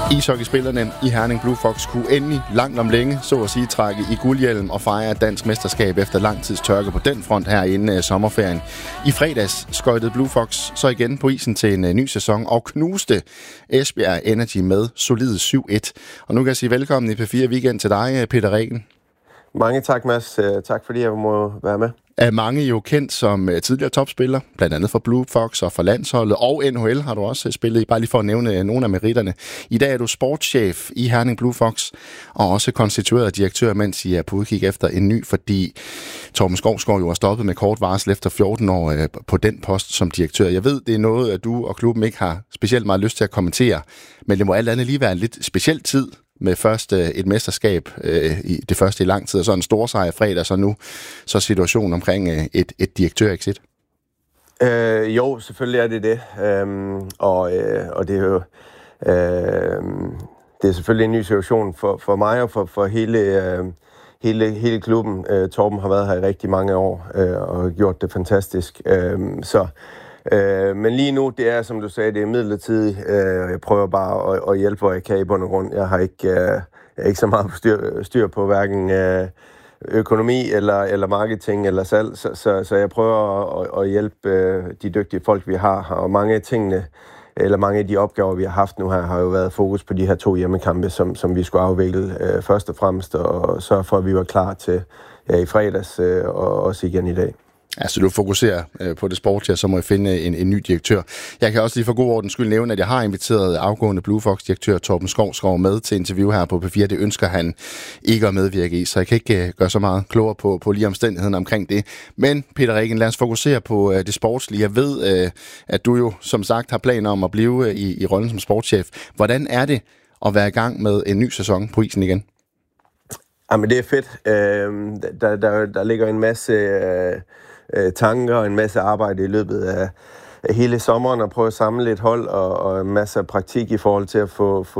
Ishockeyspillerne i Herning Blue Fox kunne endelig langt om længe, så at sige, trække i guldhjelm og fejre et dansk mesterskab efter lang tids tørke på den front her inden sommerferien. I fredags skøjtede Blue Fox så igen på isen til en ny sæson og knuste Esbjerg Energy med solide 7-1. Og nu kan jeg sige velkommen i P4 Weekend til dig, Peter Regen. Mange tak, Mads. Tak fordi jeg må være med. Er mange jo kendt som tidligere topspiller, blandt andet for Blue Fox og for landsholdet, og NHL har du også spillet i, bare lige for at nævne nogle af meritterne. I dag er du sportschef i Herning Blue Fox, og også konstitueret direktør, mens I er på udkig efter en ny, fordi Torben Skovsgaard jo har stoppet med kort varsel efter 14 år på den post som direktør. Jeg ved, det er noget, at du og klubben ikke har specielt meget lyst til at kommentere, men det må alt andet lige være en lidt speciel tid, med først et mesterskab, det første i lang tid, og så en stor sejr fredag, så nu så situationen omkring et direktør-exit. Jo, selvfølgelig er det det. Og det er jo det er selvfølgelig en ny situation for mig og for hele klubben. Torben har været her i rigtig mange år og gjort det fantastisk. Men lige nu, det er, som du sagde, det er midlertidigt. Jeg prøver bare at hjælpe, hvor jeg kan i bund og grund. Jeg har ikke så meget styr på hverken økonomi eller marketing eller salg, så jeg prøver at hjælpe de dygtige folk, vi har. Og mange af tingene, eller mange af de opgaver, vi har haft nu her, har jo været fokus på de her 2 hjemmekampe, som vi skulle afvikle først og fremmest, og sørge for, at vi var klar til i fredags og også igen i dag. Altså, du fokuserer på det sportslige, så må jeg finde en ny direktør. Jeg kan også lige for god ordens skyld nævne, at jeg har inviteret afgående Blue Fox-direktør Torben Skovsgaard med til interview her på P4. Det ønsker han ikke at medvirke i, så jeg kan ikke gøre så meget klogere på lige omstændigheden omkring det. Men Peter Regen, lad os fokusere på det sportslige. Jeg ved, at du jo som sagt har planer om at blive i rollen som sportschef. Hvordan er det at være i gang med en ny sæson på isen igen? Jamen, det er fedt. Der ligger en masse tanker og en masse arbejde i løbet af hele sommeren og prøve at samle et hold og en masse praktik i forhold til at få